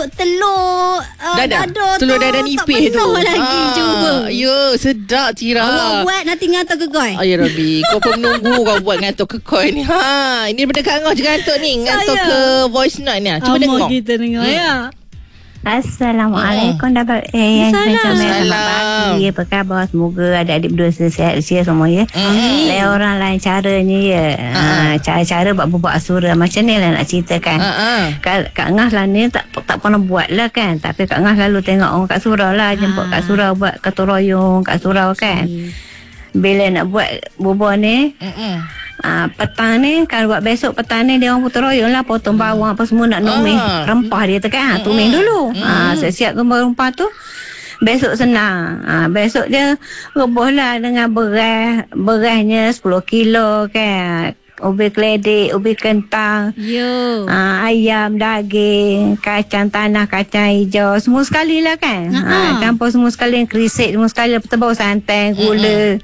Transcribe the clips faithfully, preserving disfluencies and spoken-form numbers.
masuk telur uh, Dadah. Dada Telur tu dadah nipis tak tu. penuh lagi. Ah, Cuba Ya, sedap Tira. awak buat nanti ngantuk ke koi. Ay, ya Rabbi, kau pun menunggu kau buat ngantuk ke koi ni. Ha, ini daripada Kak Ngah juga ngantuk ni. Ngantuk Saya. ke voice note ni. Cuba Amor dengar. kita dengar Hmm. ya. Assalamualaikum Dapat eh, Salam. Macam mana Salam. selamat pagi. Apa khabar? Semoga adik-adik berdua sihat semua ya. Amin. Lain orang lain caranya ya. Ha, cara-cara buat bubuk asura macam ni lah nak ceritakan. Ha ah. Kak, Kak Ngah lah ni tak tak pernah buat lah kan. Tapi Kak Ngah lalu tengok orang kat surau lah. Jemput kat surau buat ketoroyong kat surau kan. Bila nak buat bubur ni, Mm-mm. Ah, petang ni kan buat besok petang ni dia orang putar royong lah potong bawang apa semua nak numis Ah. rempah dia tu kan. Ha, tumis dulu. Ah, siap-siap rempah tu. Besok senang. Ah, besok dia rebus lah dengan beras, berasnya sepuluh kilo kan. Ubi keledek, ubi kentang, Yo. ah, ayam, daging, kacang tanah, kacang hijau, semua sekali lah kan. Ah, campur semua sekali, kerisik semua sekali, lepas tu baru santan, gula.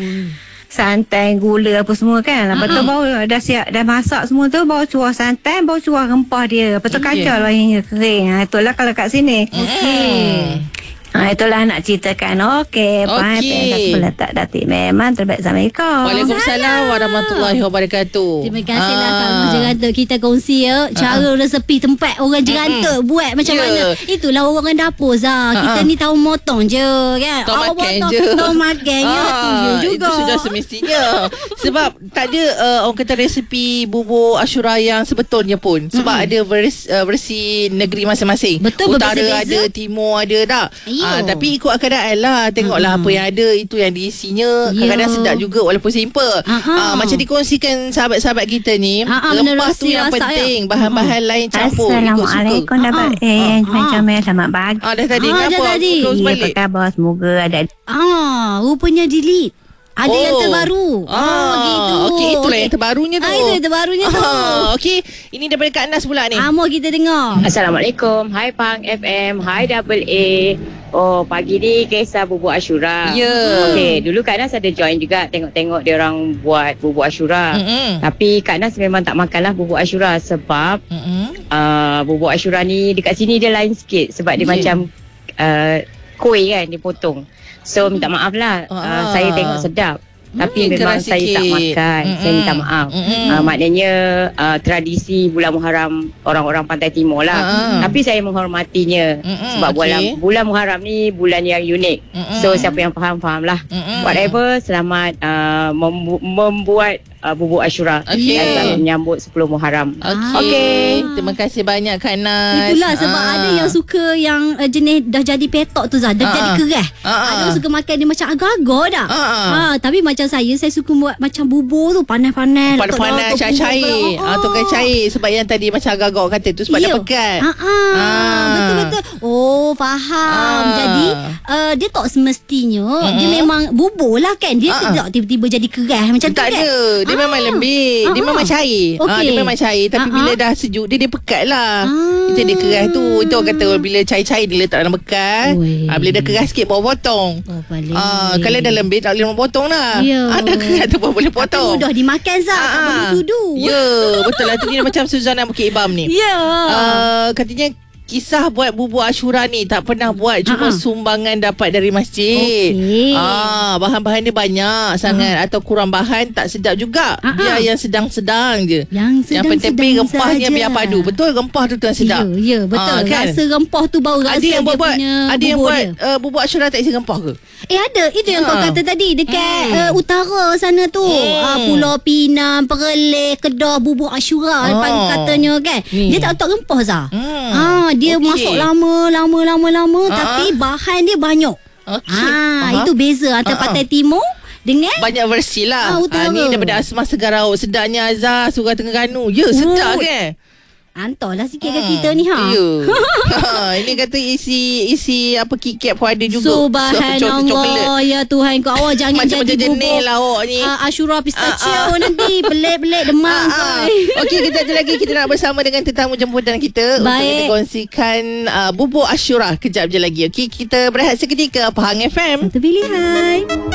Santan, gula apa semua kan. Lepas tu baru dah siap, dah masak semua tu, baru cuah santan, baru cuah rempah dia. Lepas tu kacau lah hingga kering. Ha, itulah kalau kat sini. Okey. Ha, itulah nak ceritakan. Okey. Faham. Okey. Tak apa letak datik. Memang terbaik. Assalamualaikum. Waalaikumsalam warahmatullahi wabarakatuh. Terima kasihlah Ah. Kak Ngah Jerantuk. Kita kongsi ya cara resepi tempat orang Jerantuk buat macam Ya. mana. Itulah orang dapur Zah. Kita Ah. ni tahu motong je kan. Tahu Awak makan motong, je. tahu makan je. Tu je juga. Itu sudah semestinya. Sebab tak ada uh, orang kata resepi bubur Ashura yang sebetulnya pun. Sebab mm-hmm. ada versi, uh, versi negeri masing-masing. Betul, Utara berbeza-beza. ada, timur ada tak. Ya. Uh, tapi ikut keadaan lah. Tengoklah mm-hmm. apa yang ada, itu yang diisinya. Ya. Kadang-kadang sedap juga walaupun simple. Aha. Uh, macam dikongsikan sahabat-sahabat kita ni. Ha-ha, Rempah tu menerusi yang rasa penting. ya. Bahan-bahan lain campur. Ikut suka. Assalamualaikum Dapat eh, macam mana selamat pagi. Ah, dah tadi. Ah, dah Kenapa? tadi. Close Ya, apa balik. khabar? Semoga ada Ah, rupanya delete. Ada Oh. yang terbaru. Ah, gitu. okey, itulah yang terbarunya tu. Ah, itu yang terbarunya tu. Ah, okey, ini daripada Kak Nas pula ni. Amor kita dengar. Assalamualaikum. Hai Pang F M. Hai Double A. Oh, pagi ni kisah bubur Ashura. Ya. Okey, dulu Kak Nas ada join juga tengok-tengok dia orang buat bubur Ashura. Mm-mm. Tapi Kak Nas memang tak makanlah bubur Ashura sebab Mm-mm. uh, bubur Ashura ni dekat sini dia lain sikit sebab dia Ya. macam uh, kuih kan dia potong. So minta maaf lah. Uh, Ah. saya tengok sedap. Tapi Hmm, memang keras saya tak sikit. makan. Mm-mm. Saya minta maaf. Mm-mm. Uh, maknanya uh, tradisi bulan Muharram orang-orang Pantai Timur lah. Ah. Tapi saya menghormatinya. Mm-mm, Sebab okey. bulan bulan Muharram ni bulan yang unik. Mm-mm. So siapa yang faham fahamlah. Mm-mm. Whatever, selamat uh, membu- membuat uh, bubur Ashura. Okey. Dan selamat menyambut sepuluh Muharram. Okey. Okey. Terima kasih banyak Kak Nas. Itulah sebab Ah. ada yang suka yang uh, jenis dah jadi petok tu Zah. Dah Ah, jadi ah. keras. Ah, ah. Ada orang suka makan dia macam agar-agar dah. Ah, ah. Ha, tapi macam saya, saya suka buat macam bubur tu panas-panas. letak Panas-panas, dalam tu cair-cair. bubur. Ah, tu kan cair. Sebab yang tadi macam agak-agak kata tu sebab Ya. dah pekat. Ah, ah. Ah. Betul-betul. Oh, faham. Ah. Jadi, uh, dia tak semestinya Mm-mm. dia memang bubur lah kan. Dia Ah, ah. tidak tiba-tiba jadi keras macam tu Tak kan. ada. Dia Ah. memang lembik. Dia Ah, memang ah. cair. Ah, Okey. dia memang cair. Tapi Ah, bila ah. dah sejuk, dia dia pekat lah. Ah. Itu dia keras tu. Itu orang kata bila cair-cair dia letak dalam bekas. Weh. Ah, bila dah keras sikit baru potong. Oh, boleh. Ah, kalau dah lembik tak boleh potong lah. Ya. Ah, dah keras tu baru boleh Tapi potong. mudah dimakan Zah. Tak Ah, perlu ah. sudu. Ya, betul lah. Tu dia macam Suzana Bukit Ibam ni. Ya. Uh, katanya kisah buat bubur Ashura ni tak pernah buat, cuma Uh-uh. sumbangan dapat dari masjid. Okey. Ah, bahan-bahan dia banyak sangat uh-huh. atau kurang bahan tak sedap juga. Uh-uh. Biar yang sedang-sedang je. Yang Yang penting sedang-sedang rempahnya saja. biar padu. Betul, rempah tu tu yang sedap. Ya, ya betul. Ah, kan? Rasa rempah tu baru rasa Ada yang dia buat, buat punya ada yang bubur buat dia. uh, bubur Ashura tak isi rempah ke? Eh ada. Itu yang kau Ha. kata tadi dekat Hmm. uh, utara sana tu. Hmm. Uh, Pulau Pinang, Perlis, Kedah, bubur Ashura Oh. oh. katanya kan. Ni. Dia tak letak rempah Zah. Hmm. Ah, dia Okey. masuk lama lama lama lama Ah. tapi bahan dia banyak. Okey. Ah, Faham. itu beza antara Ah, ah. Pantai Timur dengan Banyak versi lah. Ah, utara. Ni daripada Asma Segarau. Sedapnya Azhar Surah Terengganu. Ya, sedap Oh. kan? hantarlah sikit kat kita ni ha. Ya. Ha, ini kata isi isi apa KitKat pun ada juga. Subhanallah. Ya Tuhan kau awak jangan Macam-macam jadi jenis bubur lah awak ni. uh, Ashura pistachio Ah, ah. nanti pelik-pelik demam Ah, kau. ah. Okey, kita ada lagi kita nak bersama dengan tetamu jemputan kita untuk Baik. kita kongsikan uh, bubur Ashura kejap je lagi. Okey, kita berehat seketika Pahang F M. Satu pilihan.